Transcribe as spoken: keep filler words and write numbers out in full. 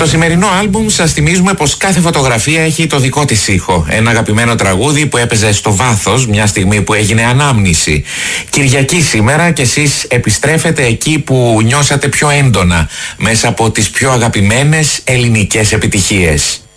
Στο σημερινό άλμπουμ σας θυμίζουμε πως κάθε φωτογραφία έχει το δικό της ήχο. Ένα αγαπημένο τραγούδι που έπαιζε στο βάθος μια στιγμή που έγινε ανάμνηση. Κυριακή σήμερα και εσείς επιστρέφετε εκεί που νιώσατε πιο έντονα, μέσα από τις πιο αγαπημένες ελληνικές επιτυχίες.